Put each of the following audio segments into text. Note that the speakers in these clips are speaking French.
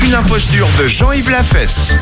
une imposture de Jean-Yves Lafesse.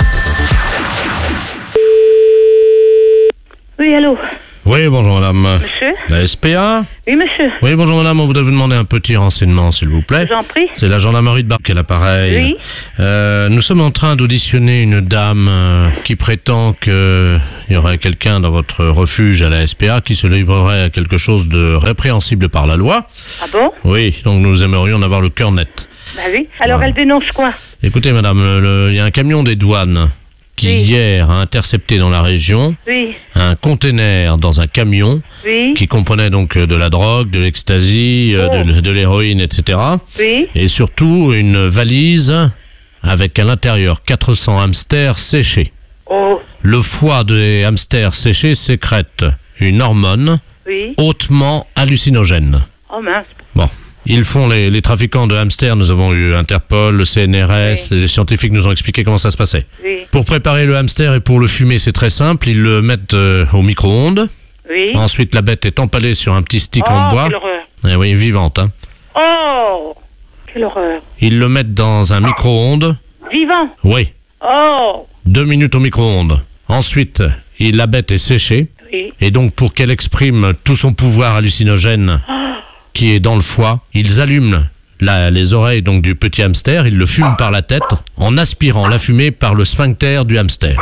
Oui, allô? Oui, bonjour madame. Monsieur? La SPA? Oui, monsieur. Oui, bonjour madame, on voudrait vous demander un petit renseignement, s'il vous plaît. Je vous en prie. C'est la gendarmerie de Bar qui a l'appareil. Oui. Nous sommes en train d'auditionner une dame qui prétend qu'il y aurait quelqu'un dans votre refuge à la SPA qui se livrerait à quelque chose de répréhensible par la loi. Ah bon? Oui, donc nous aimerions en avoir le cœur net. Bah oui. Alors, Voilà. elle dénonce quoi? Écoutez madame, il y a un camion des douanes qui Oui. hier a intercepté dans la région Oui. un container dans un camion Oui. qui comprenait donc de la drogue, de l'ecstasy, de l'héroïne, etc. Oui. Et surtout une valise avec à l'intérieur 400 hamsters séchés. Oh. Le foie des hamsters séchés sécrète une hormone Oui. hautement hallucinogène. Oh mince. Bon. Ils font les trafiquants de hamsters, nous avons eu Interpol, le CNRS, Oui. les scientifiques nous ont expliqué comment ça se passait. Oui. Pour préparer le hamster et pour le fumer, c'est très simple, ils le mettent au micro-ondes. Oui. Ensuite, la bête est empalée sur un petit stick en Oh, bois. quelle horreur. Eh oui, vivante. Hein. Oh. Quelle horreur. Ils le mettent dans un micro-ondes. Vivant. Oui, Oh. 2 minutes au micro-ondes. Ensuite, la bête est séchée. Oui. Et donc, pour qu'elle exprime tout son pouvoir hallucinogène qui est dans le foie, ils allument les oreilles donc du petit hamster, ils le fument par la tête en aspirant la fumée par le sphincter du hamster.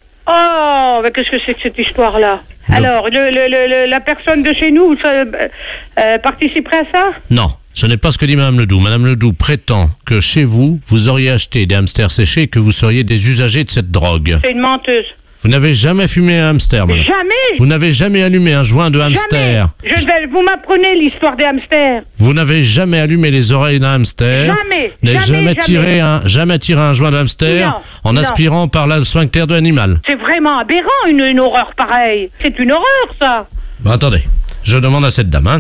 Oh. Mais qu'est-ce que c'est que cette histoire-là? Non. Alors, la personne de chez nous participerait à ça? Non, ce n'est pas ce que dit Madame Ledoux. Madame Ledoux prétend que chez vous, vous auriez acheté des hamsters séchés et que vous seriez des usagers de cette drogue. C'est une menteuse. Vous n'avez jamais fumé un hamster, madame. Jamais. Vous n'avez jamais allumé un joint de hamster. Jamais. Vous m'apprenez l'histoire des hamsters. Vous n'avez jamais allumé les oreilles d'un hamster. Jamais. Vous n'avez jamais tiré un joint de hamster Non, en non. aspirant par le sphincter de l'animal. C'est vraiment aberrant, une horreur pareille. C'est une horreur, ça. Bon, attendez, je demande à cette dame, hein,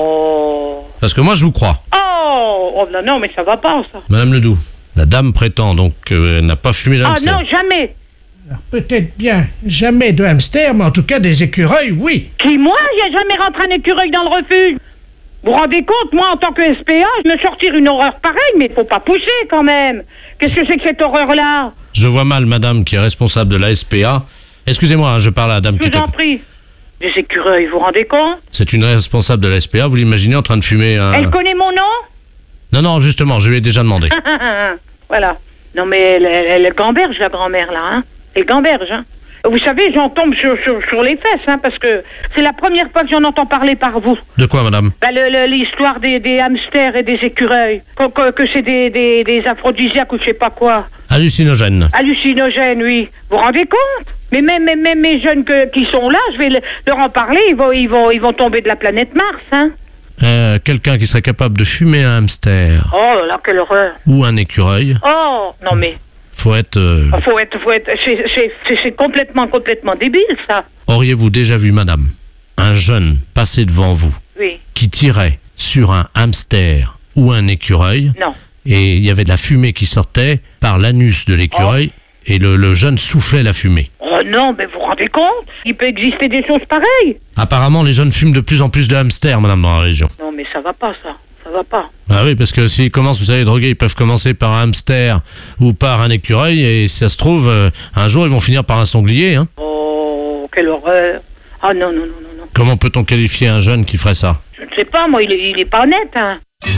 Oh. parce que moi je vous crois. Oh, non, mais ça va pas, ça. Madame Ledoux, la dame prétend donc qu'elle n'a pas fumé le Ah hamster. non, jamais. Alors, peut-être bien jamais de hamster, mais en tout cas des écureuils, oui. Qui, moi, j'ai jamais rentré un écureuil dans le refuge. Vous vous rendez compte, moi, en tant que SPA, je me sortir une horreur pareille, mais faut pas pousser, quand même. Qu'est-ce que c'est que cette horreur-là? Je vois mal madame qui est responsable de la SPA. Excusez-moi, hein, je parle à la dame Je qui vous est... en prie. Des écureuils, vous vous rendez compte? C'est une responsable de la SPA, vous l'imaginez en train de fumer un... Elle connaît mon nom? Non, justement, je lui ai déjà demandé. Voilà. Non, mais elle gamberge, la grand-mère, là, hein. Elle gamberge, hein. Vous savez, j'en tombe sur les fesses, hein, parce que c'est la première fois que j'en entends parler par vous. De quoi, madame? Bah, l'histoire des hamsters et des écureuils. Que c'est des aphrodisiaques ou je sais pas quoi. Hallucinogène. Hallucinogènes, oui. Vous vous rendez compte? Mais même mes jeunes qui sont là, je vais leur en parler, ils vont tomber de la planète Mars, hein. Quelqu'un qui serait capable de fumer un hamster Oh là là, quelle horreur. ou un écureuil, Oh, non mais... faut être... Faut être, c'est complètement débile, ça. Auriez-vous déjà vu, madame, un jeune passer devant vous Oui, qui tirait sur un hamster ou un écureuil non. et il y avait de la fumée qui sortait par l'anus de l'écureuil et le jeune soufflait la fumée? Oh non, mais vous vous rendez compte? Il peut exister des choses pareilles. Apparemment, les jeunes fument de plus en plus de hamsters, madame, dans la région. Non, mais ça va pas, ça. Ça va pas. Ah oui, parce que s'ils commencent, vous savez, droguer, ils peuvent commencer par un hamster ou par un écureuil et si ça se trouve, un jour, ils vont finir par un sanglier. Hein. Oh, quelle horreur. Ah non. Comment peut-on qualifier un jeune qui ferait ça? Je ne sais pas, moi, il est pas honnête, hein.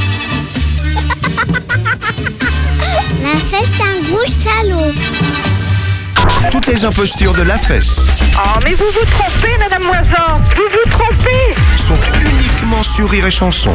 La fête un gros salaud. Toutes les impostures de Lafesse Oh, mais vous vous trompez, Madame Moisan. Vous vous trompez. sont uniquement sur Rire et Chanson.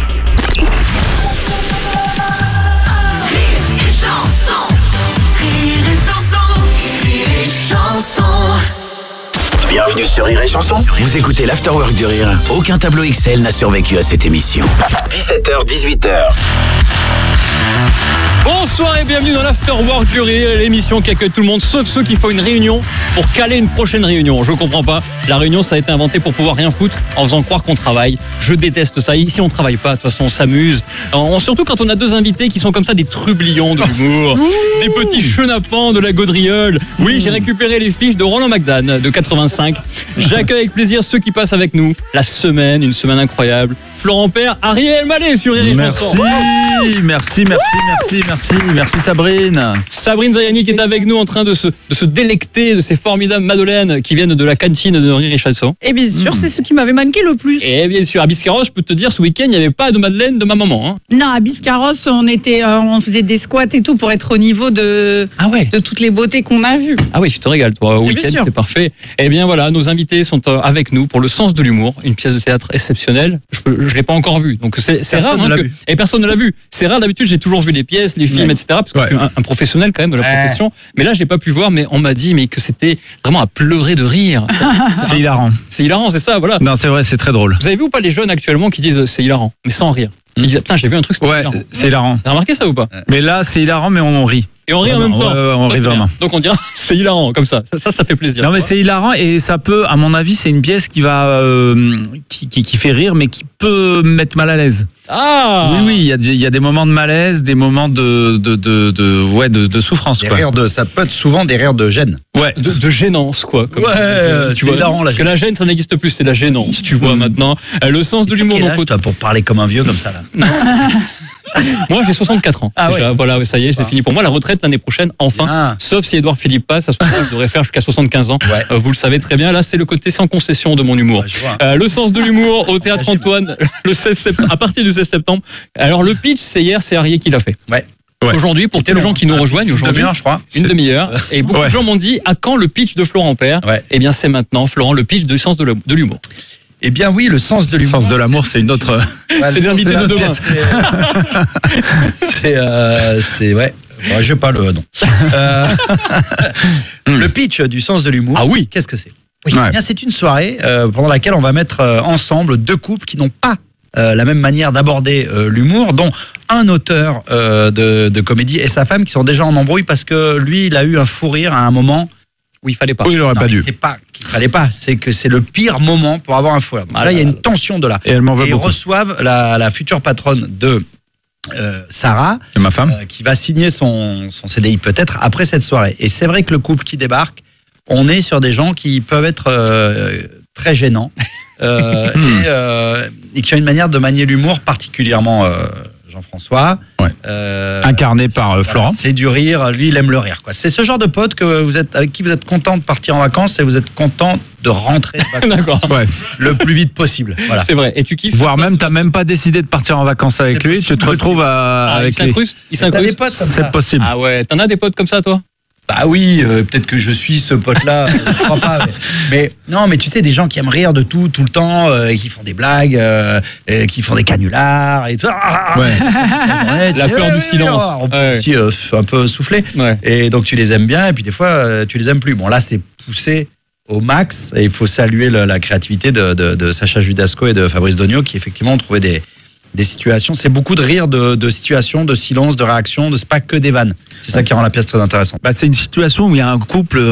Bienvenue sur Rire et Chanson. Vous écoutez l'Afterwork du Rire. Aucun tableau Excel n'a survécu à cette émission. 17h, 18h. Bonsoir et bienvenue dans l'Afterwork du Rire, l'émission qui accueille tout le monde, sauf ceux qui font une réunion pour caler une prochaine réunion. Je comprends pas. La réunion, ça a été inventé pour pouvoir rien foutre en faisant croire qu'on travaille. Je déteste ça. Ici, on travaille pas. De toute façon, on s'amuse. Surtout quand on a deux invités qui sont comme ça, des trublions de l'humour, des petits chenapans de la gaudriole. Oui, j'ai récupéré les fiches de Roland McDan de 85. J'accueille avec plaisir ceux qui passent avec nous la semaine, une semaine incroyable. Florent Père, Ariel Mallet sur Rire et Chanson. Merci Sabrine. Sabrine Zayani qui est avec nous en train de se délecter de ces formidables madeleines qui viennent de la cantine de Rire et Chanson. Et bien sûr, c'est ce qui m'avait manqué le plus. Et bien sûr, à Biscarrosse, je peux te dire, ce week-end, il n'y avait pas de madeleine de ma maman. Hein. Non, à Biscarrosse, on faisait des squats et tout pour être au niveau de toutes les beautés qu'on a vues. Ah oui, tu te régales, toi. Au week-end, c'est parfait. Eh bien voilà, nos invités sont avec nous pour Le Sens de l'humour, une pièce de théâtre exceptionnelle. Je l'ai pas encore vue, donc c'est rare. Et personne ne l'a vu. C'est rare, d'habitude, j'ai toujours vu les pièces, les films, etc. Parce que je suis un professionnel quand même de la profession. Mais là, j'ai pas pu voir, mais on m'a dit que c'était vraiment à pleurer de rire. C'est hilarant. C'est hilarant, c'est ça, voilà. Non, c'est vrai, c'est très drôle. Vous avez vu ou pas les jeunes actuellement qui disent c'est hilarant, mais sans rire. Ils disent putain, j'ai vu un truc, c'était hilarant. C'est hilarant. T'as remarqué ça ou pas? Mais là, c'est hilarant, mais on rit. Et on rit en même temps. On rit vraiment. Donc on dira c'est hilarant comme ça. Ça fait plaisir. Non mais c'est hilarant et ça peut, à mon avis, c'est une pièce qui va qui fait rire mais qui peut mettre mal à l'aise. Ah. Oui, il y a des moments de malaise, des moments de souffrance. Ça peut être souvent des rires de gêne. Ouais. De gênance quoi. Tu vois, hilarant, parce que la gêne ça n'existe plus, c'est la gênance. Tu vois maintenant. Le sens de l'humour. Toi pour parler comme un vieux comme ça là. Moi j'ai 64 ans. Déjà, voilà, ça y est, c'est fini pour moi. La retraite l'année prochaine, enfin. Sauf si Édouard Philippe passe, à ce moment-là, je devrais faire jusqu'à 75 ans. Vous le savez très bien. Là, c'est le côté sans concession de mon humour. Le sens de l'humour au Théâtre Antoine, à partir du 16 septembre. Alors le pitch, c'est hier, c'est Arié qui l'a fait. Aujourd'hui, pour tous les gens qui nous rejoignent aujourd'hui, une demi-heure, je crois. Une demi-heure. Et beaucoup de gens m'ont dit à quand le pitch de Florent Père? Eh bien, c'est maintenant, Florent, le pitch du sens de l'humour. Eh bien oui, le sens de l'humour. Le sens de l'amour, c'est une autre. C'est des invités de demain. Je vais pas le nom. Le pitch du sens de l'humour. Ah oui. Qu'est-ce que c'est? Bien, c'est une soirée pendant laquelle on va mettre ensemble deux couples qui n'ont pas la même manière d'aborder l'humour, dont un auteur de comédie et sa femme qui sont déjà en embrouille parce que lui, il a eu un fou rire à un moment où il fallait pas. Oui, il aurait pas dû. C'est pas qu'il fallait pas, c'est que c'est le pire moment pour avoir un fou rire. Là, il y a une tension de là. Et elle m'en veut ils beaucoup. reçoivent la future patronne de Sarah, c'est ma femme, qui va signer son CDI peut-être après cette soirée. Et c'est vrai que le couple qui débarque, on est sur des gens qui peuvent être très gênants et qui ont une manière de manier l'humour particulièrement Jean-François. Incarné par Florent. C'est du rire, lui il aime le rire. C'est ce genre de pote avec qui vous êtes content de partir en vacances et vous êtes content de rentrer de vacances le plus vite possible. Voilà. C'est vrai. Et tu kiffes. Voire même, t'as même pas décidé de partir en vacances avec lui, tu te retrouves avec lui. Il s'incruste. C'est possible. Ah ouais, t'en as des potes comme ça toi? Bah oui, peut-être que je suis ce pote-là, je crois pas. Mais non, mais tu sais, des gens qui aiment rire de tout le temps, qui font des blagues, qui font des canulars et tout. La peur du silence. On peut aussi un peu souffler. Et donc tu les aimes bien, et puis des fois tu les aimes plus. Bon là, c'est poussé au max, et il faut saluer la créativité de Sacha Judasco et de Fabrice Dogno, qui effectivement ont trouvé des situations. C'est beaucoup de rire, de situations, de silence, de réactions. C'est pas que des vannes. C'est ça qui rend la pièce très intéressante. Bah, c'est une situation où il y a un couple,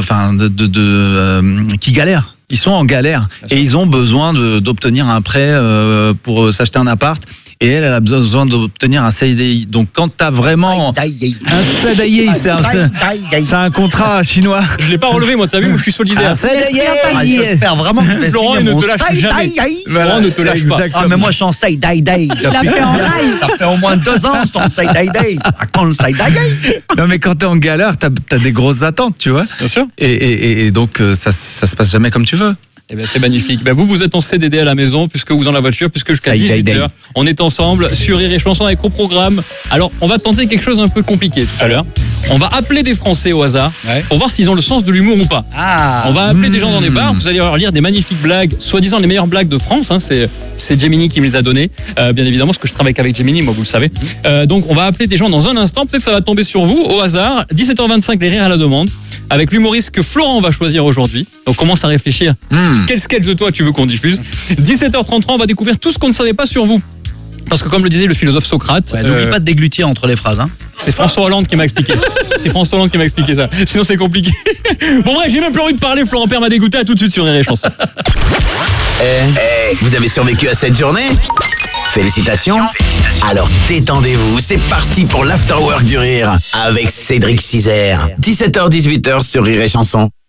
qui galère. Ils sont en galère et ils ont besoin d'obtenir un prêt pour s'acheter un appart. Et elle a besoin d'obtenir un CDI. Donc quand t'as vraiment un CDI, c'est un contrat chinois. Je l'ai pas relevé moi, t'as vu, moi je suis solidaire. Un CDI. J'espère vraiment que Florent ne te lâche jamais. Florent ne te lâche pas. Ah mais moi je suis en CDI. Il a fait en live. Ça fait au moins 2 ans, je suis en CDI. Quand le CDI. Non mais quand t'es en galère, t'as des grosses attentes, tu vois. Bien sûr. Et donc ça se passe jamais comme tu veux. Eh ben c'est magnifique. Ben vous êtes en CDD à la maison, puisque vous dans la voiture, puisque jusqu'à 18h, on est ensemble sur Rire et Chanson avec au programme. Alors, on va tenter quelque chose un peu compliqué tout à l'heure. On va appeler des Français au hasard pour voir s'ils ont le sens de l'humour ou pas. On va appeler des gens dans des bars. Vous allez leur lire des magnifiques blagues, soi-disant les meilleures blagues de France. Hein, c'est Gemini qui me les a données, bien évidemment, parce que je travaille qu'avec Gemini, moi vous le savez. Donc on va appeler des gens dans un instant. Peut-être que ça va tomber sur vous au hasard. 17h25, les rires à la demande, avec l'humoriste que Florent va choisir aujourd'hui. Donc commence à réfléchir. Quel sketch de toi tu veux qu'on diffuse? 17h33, on va découvrir tout ce qu'on ne savait pas sur vous. Parce que comme le disait le philosophe Socrate... N'oublie pas de déglutir entre les phrases. Hein. C'est François Hollande qui m'a expliqué. C'est François Hollande qui m'a expliqué ça. Sinon c'est compliqué. Bon bref, j'ai même plus envie de parler. Florent Père m'a dégoûté. À tout de suite sur Rire et Chanson. Vous avez survécu à cette journée? Félicitations. Alors détendez-vous, c'est parti pour l'Afterwork du Rire avec Cédric Cizère. 17h-18h sur Rire et Chanson.